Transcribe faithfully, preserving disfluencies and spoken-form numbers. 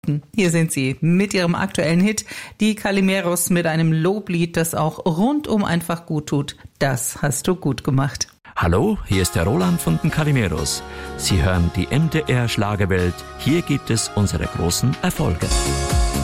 Hier sind sie mit ihrem aktuellen Hit, die Calimeros, mit einem Loblied, das auch rundum einfach gut tut. Das hast du gut gemacht. Hallo, hier ist der Roland von den Calimeros. Sie hören die M D R Schlagerwelt. Hier gibt es unsere großen Erfolge.